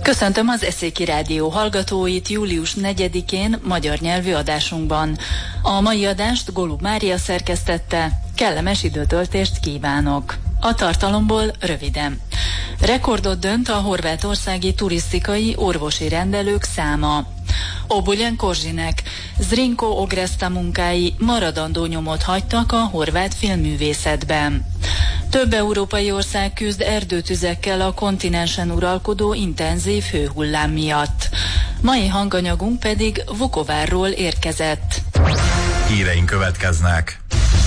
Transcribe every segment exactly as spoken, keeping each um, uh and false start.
Köszöntöm az Eszéki Rádió hallgatóit július negyedikén magyar nyelvű adásunkban. A mai adást Golub Mária szerkesztette, kellemes időtöltést kívánok. A tartalomból röviden. Rekordot dönt a horvátországi turisztikai orvosi rendelők száma. Obuljen Korzinek, Zrinko Ogresta munkái maradandó nyomot hagytak a horvát filmművészetben. Több európai ország küzd erdőtüzekkel a kontinensen uralkodó intenzív hőhullám miatt. Mai hanganyagunk pedig Vukovárról érkezett. Híreink következnek.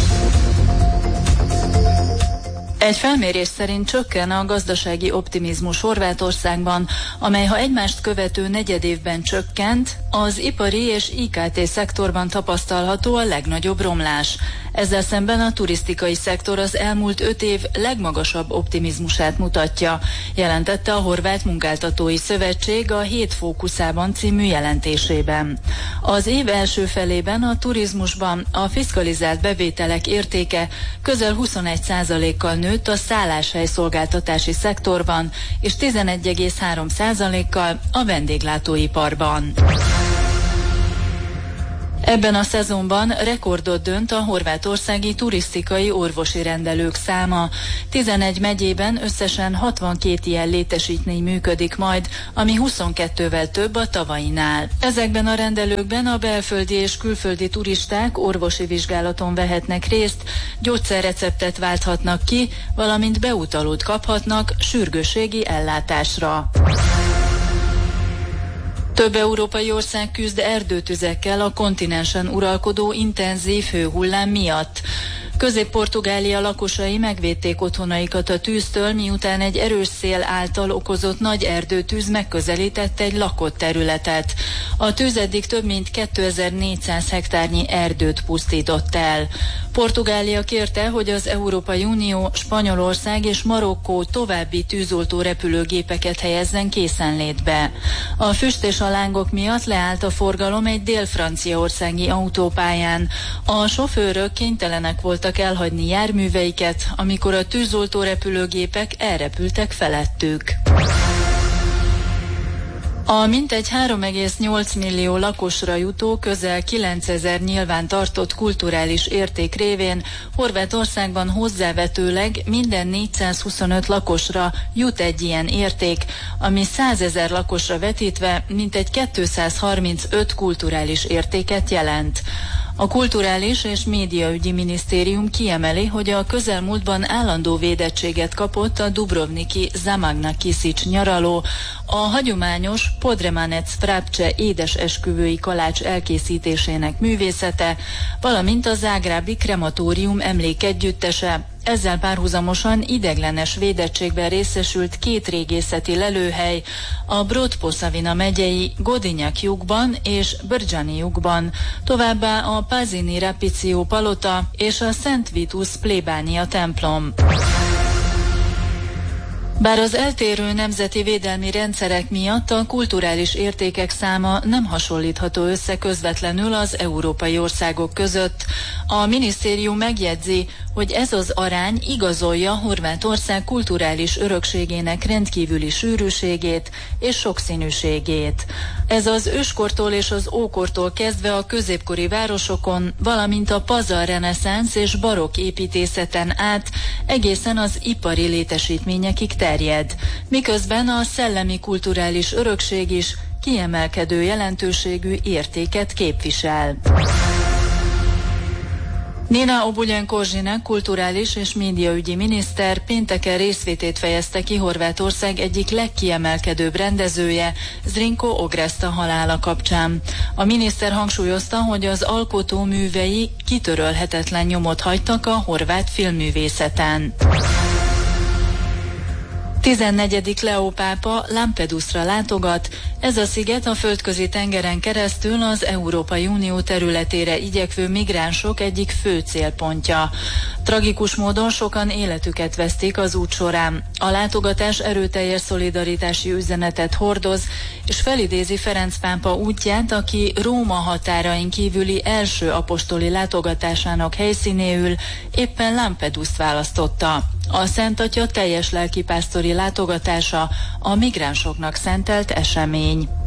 Egy felmérés szerint csökken a gazdasági optimizmus Horvátországban, amely ha egymást követő negyedévben csökkent, az ipari és I K T szektorban tapasztalható a legnagyobb romlás. Ezzel szemben a turisztikai szektor az elmúlt öt év legmagasabb optimizmusát mutatja, jelentette a Horvát Munkáltatói Szövetség a Hét fókuszában című jelentésében. Az év első felében a turizmusban a fiszkalizált bevételek értéke közel huszonegy százalékkal nőtt a szálláshelyszolgáltatási szektorban, és tizenegy egész három százalékkal a vendéglátóiparban. Ebben a szezonban rekordot dönt a horvátországi turisztikai orvosi rendelők száma. tizenegy megyében összesen hatvankét ilyen létesítmény működik majd, ami huszonkettővel több a tavainál. Ezekben a rendelőkben a belföldi és külföldi turisták orvosi vizsgálaton vehetnek részt, gyógyszerreceptet válthatnak ki, valamint beutalót kaphatnak sürgősségi ellátásra. Több európai ország küzd erdőtüzekkel a kontinensen uralkodó intenzív hőhullám miatt. Közép-Portugália lakosai megvédték otthonaikat a tűztől, miután egy erős szél által okozott nagy erdőtűz megközelített egy lakott területet. A tűz eddig több mint kétezer-négyszáz hektárnyi erdőt pusztított el. Portugália kérte, hogy az Európai Unió, Spanyolország és Marokkó további tűzoltó repülőgépeket helyezzen készenlétbe. A füst és a lángok miatt leállt a forgalom egy dél-franciaországi autópályán. A sofőrök kénytelenek voltak elhagyni járműveiket, amikor a tűzoltó repülőgépek elrepültek felettük. A mintegy három egész nyolc millió lakosra jutó közel kilencezer nyilván tartott kulturális érték révén Horvátországban hozzávetőleg minden négyszázhuszonöt lakosra jut egy ilyen érték, ami százezer lakosra vetítve mintegy kétszázharmincöt kulturális értéket jelent. A Kulturális és Médiaügyi Minisztérium kiemeli, hogy a közelmúltban állandó védettséget kapott a dubrovniki Zamagna Kisic nyaraló, a hagyományos Podremanec Vrapče édesesküvői kalács elkészítésének művészete, valamint a zágrábi krematórium emlékegyüttese. Ezzel párhuzamosan ideglenes védettségben részesült két régészeti lelőhely, a Brod-Posavina megyei Godinjak-jugban és Brđani-jugban, továbbá a Pazini Rapicio palota és a Szent Vitus plébánia templom. Bár az eltérő nemzeti védelmi rendszerek miatt a kulturális értékek száma nem hasonlítható össze közvetlenül az európai országok között, a minisztérium megjegyzi, hogy ez az arány igazolja Horvátország kulturális örökségének rendkívüli sűrűségét és sokszínűségét. Ez az őskortól és az ókortól kezdve a középkori városokon, valamint a pazar reneszánsz és barokk építészeten át egészen az ipari létesítményekig terjed, miközben a szellemi kulturális örökség is kiemelkedő jelentőségű értéket képvisel. Nina Obuljen Korzinek kulturális és médiaügyi miniszter pénteken részvétét fejezte ki Horvátország egyik legkiemelkedőbb rendezője, Zrinko Ogresta halála kapcsán. A miniszter hangsúlyozta, hogy az alkotó művei kitörölhetetlen nyomot hagytak a horvát filmművészeten. tizennegyedik Leó pápa Lampedusra látogat. Ez a sziget a földközi tengeren keresztül az Európai Unió területére igyekvő migránsok egyik fő célpontja. Tragikus módon sokan életüket vesztik az út során. A látogatás erőteljes szolidaritási üzenetet hordoz, és felidézi Ferenc pápa útját, aki Róma határain kívüli első apostoli látogatásának helyszínéül éppen Lampedust választotta. A Szent Atya teljes lelkipásztori látogatása a migránsoknak szentelt esemény.